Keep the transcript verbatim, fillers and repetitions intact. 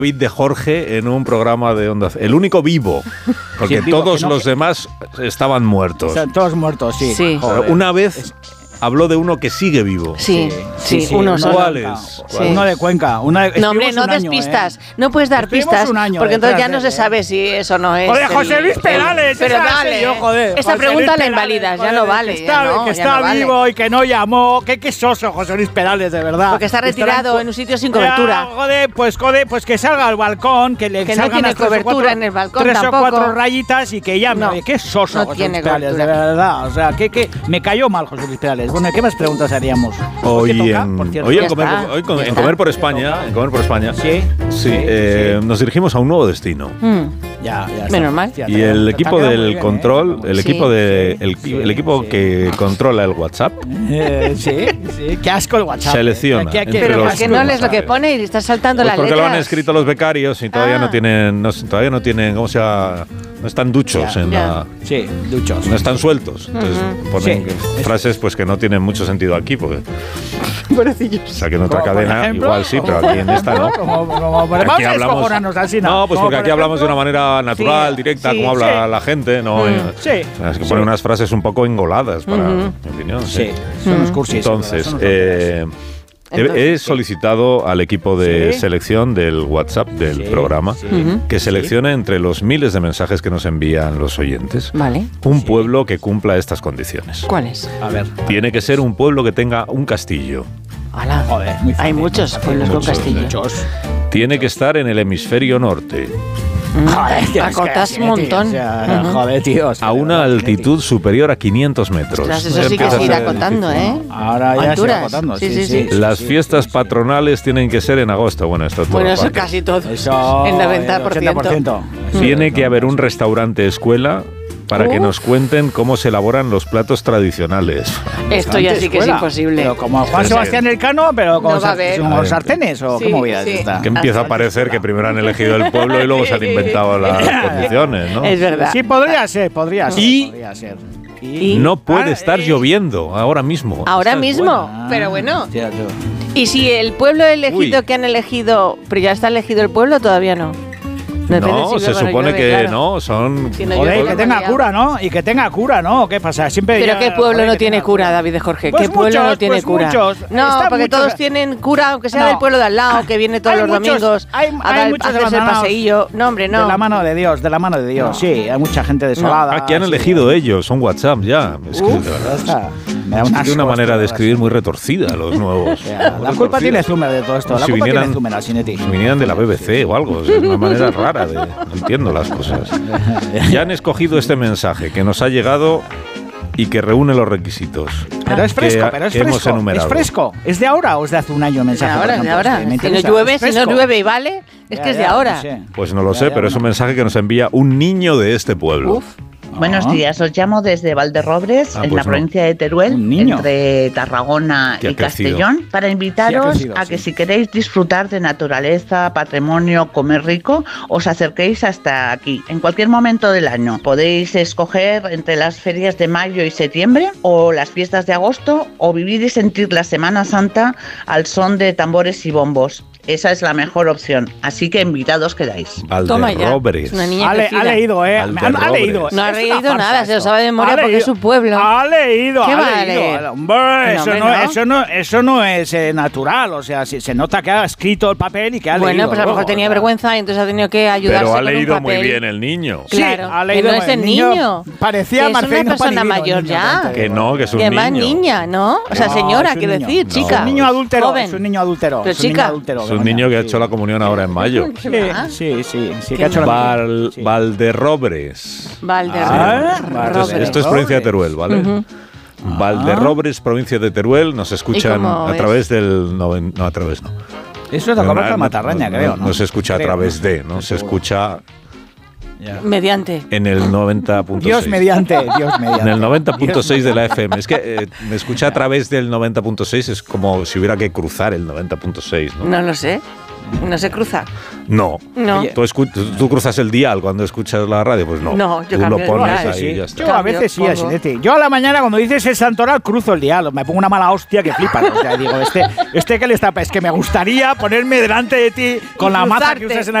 David de Jorge en un programa de Onda Cero. El único vivo, porque sí, vivo, todos no, los que... demás estaban muertos. Están todos muertos, sí. sí. Joder. Una vez... Es... habló de uno que sigue vivo. Sí, sí, sí, sí. Uno solo. ¿Cuál es? Sí. Uno de Cuenca. Una de, no, hombre, no des pistas. ¿eh? No puedes dar Estuvimos pistas, un año porque entonces ya no de, se sabe si eso no es. Joder, José Luis Perales. Pero dale. Yo, joder, esa José pregunta Luis la invalidas, Perales, ya no vale. Que está, ya no, que ya está no vivo vale. y que no llamó. Qué quesoso, José Luis Perales, de verdad. Porque está retirado en un sitio sin cobertura. Ya, joder, pues, joder, pues que salga al balcón, que le que salgan no tiene cobertura cuatro, en el balcón tres tampoco. o cuatro rayitas y que llame. No, qué soso, no José tiene Luis Perales, cobertura. de verdad. O sea, que, que me cayó mal José Luis Perales. Bueno, ¿qué más preguntas haríamos? Hoy en, hoy en, comer, hoy con, en comer por España, en comer por España, sí, sí, eh, sí. nos dirigimos a un nuevo destino. Mm. Ya, ya menos mal. Y el equipo del bien, control, ¿eh? el sí, equipo de, el, sí, el equipo sí. que controla el WhatsApp, eh, sí, sí, qué asco el WhatsApp. selecciona. ¿Qué, qué, entre pero los ¿por qué no lees lo que pone y estás saltando pues las porque letras? lo han escrito los becarios y todavía ah. no tienen, no, todavía no tienen, ¿cómo se llama? No están duchos ya, en ya. la, sí, duchos. no están sueltos. Entonces Uh-huh. ponen sí. frases pues que no tienen mucho sentido aquí, porque Pobrecillos. o sea que en otra Como cadena ejemplo, igual sí, pero aquí en esta no. Como, como, como, Aquí hablamos, así, no, pues porque aquí por hablamos de una ejemplo, manera natural, sí, directa, sí, como habla sí. la gente, ¿no? Mm. Eh, Sí, o sea, es que sí. ponen unas frases un poco engoladas, para Uh-huh. mi opinión. Sí, Sí. son unos Mm. cursis. Entonces, son unos eh, Entonces, he, he ¿qué? solicitado al equipo de ¿Sí? selección del WhatsApp del Sí, programa sí. Uh-huh. que seleccione entre los miles de mensajes que nos envían los oyentes Vale. un Sí. pueblo que cumpla estas condiciones. ¿Cuál es? A ver. Tiene que ser un pueblo que tenga un castillo. Hola. Joder, muy fácil, Hay muchos muy pueblos muchos, con castillo. Muchos. Tiene que estar en el hemisferio norte, Mm. Joder, tío, es que Acotas así, un montón. tío, o sea, Ujú. joder, tío. o sea, a una de verdad, altitud superior a quinientos metros. Ostras, eso Ya sí que empieza se a irá ser acotando, difícil. ¿eh? Ahora ya se Alturas. va agotando. Sí, Sí, sí, sí. sí. Las sí, fiestas sí, sí. patronales tienen que ser en agosto. Bueno, esto es todo Bueno, eso aparte. casi todo. Eso. En noventa por ciento. ochenta por ciento. Tiene que haber un restaurante escuela para que Uf. nos cuenten cómo se elaboran los platos tradicionales. Esto ya sí que es Escuela. imposible. Pero como Juan Pero Sebastián Elcano, pero con, No va a sar- haber. con A ver. sartenes o Sí, cómo vida sí. está. Que empieza a parecer que primero han elegido el pueblo y luego se han inventado las condiciones, ¿no? Es verdad. Sí, podría ser, podría ser. Y- podría ser. Y- No puede Ah, estar eh. lloviendo ahora mismo. Ahora Esa es mismo. buena. Pero bueno. Hostia, tú. Y si el pueblo elegido Uy. que han elegido, pero ya está elegido el pueblo, todavía no. Depende No, si se llueve o supone llueve, que claro. no, son... Si no Joder, llueve, que no tenga varía. cura, ¿no? Y que tenga cura, ¿no? ¿Qué pasa? Siempre Pero ya- ¿qué pueblo joder, no que tiene tenga cura, David de Jorge? Pues ¿Qué pueblo muchos, no tiene pues cura? muchos. No, Están porque muchos- todos tienen cura, aunque sea No. del pueblo de al lado, que viene todos Hay los muchos- domingos hay- a, hay dar- muchos a hacerse el abandonados. paseillo. No, hombre, no. De la mano de Dios, de la mano de Dios, No. sí. Hay mucha gente desolada. Aquí han sí. elegido ellos, son WhatsApp ya. Es que, Uf, de ya verdad, está. Me da un tiene asco una esto, manera de verdad. escribir muy retorcida los nuevos. Ya, La culpa tiene Zumer de todo esto. La Si culpa vinieran- tiene Zumer, Asinetti. Si vinieran de la B B C o algo, o sea, es una manera rara de... No entiendo las cosas. Ya han escogido este mensaje que nos ha llegado y que reúne los requisitos. Pero es que- fresco, pero es que hemos fresco. enumerado. Es fresco. ¿Es de ahora o es de hace un año el De mensaje? ahora, por de ejemplo? ahora. Es que me Si no interesa. llueve, Es si no fresco. llueve y vale, es Ya, que es de ya, ahora. no sé. Pues no lo Ya, sé, ya, pero es un bueno. mensaje que nos envía un niño de este pueblo. Uf. Buenos Ah. días, os llamo desde Valderrobres, Ah, en pues la no. provincia de Teruel, Un niño. entre Tarragona Que ha y crecido. Castellón, para invitaros crecido, a que sí. si queréis disfrutar de naturaleza, patrimonio, comer rico, os acerquéis hasta aquí, en cualquier momento del año. Podéis escoger entre las ferias de mayo y septiembre, o las fiestas de agosto, o vivir y sentir la Semana Santa al son de tambores y bombos. Esa es la mejor opción, así que invitados quedáis. Toma ya. Valderrobres. Es una niña Ha, le- crecida. ha leído, ¿eh? Ha, ha Valderrobres. leído. No ha Es una leído farsa nada, se lo esto. sabe de memoria Ha porque es leído- su pueblo. Ha leído, ¿Qué ha va a leído. leer? Hombre, No, eso, hombre, no, no. eso, no, eso no es eh, natural. O sea, si- se nota que ha escrito el papel y que ha leído. Bueno, pues a lo mejor luego, tenía o sea. vergüenza y entonces ha tenido que ayudarse Pero ha con un leído muy papel. bien el niño. Sí, Claro, ha leído que no es el niño. Parecía Que es una Marcelino persona Panivino, mayor el niño, ya. realmente. Que no, que es un Que más niño. niña, ¿no? O sea, No, señora, es un quiero niño. decir, No. chica. Es un niño adúltero. Joven. Es un niño adúltero. Pero es un niño chica. adúltero, Es un coño, niño que ha sí. hecho la comunión ahora en mayo. ¿Qué Sí, va? sí, sí, sí, que ¿Qué ha hecho la Val, sí. Valderrobres. Valderrobres. Ah, Esto es, esto es provincia de Teruel, ¿vale? Ujú. Valderrobres, provincia de Teruel, nos escuchan cómo a es? través del... noven- no, a través no. Eso es la No, comarca no, Matarraña, no, creo, no, ¿no? no se escucha Creo, a través ¿no? de, no se Seguro. escucha Ya. Mediante. en el noventa punto seis. Dios mediante, Dios mediante. En el noventa punto Dios seis de la F M. Es que eh, me escucha a través del noventa punto seis, es como si hubiera que cruzar el noventa punto seis, ¿no? No lo sé. No se cruza. No. No. ¿Tú, escu- tú- tú cruzas el dial cuando escuchas la radio? Pues no. No, yo Tú cambio lo el pones dial. ahí Sí. y ya está. Yo a veces sí, Cambio, Asinete. Yo a la mañana cuando dices el santoral cruzo el dial, me pongo una mala hostia que flipas. O sea, digo, este, este que le está... Es que me gustaría ponerme delante de ti con la maza que cruzarte. usas en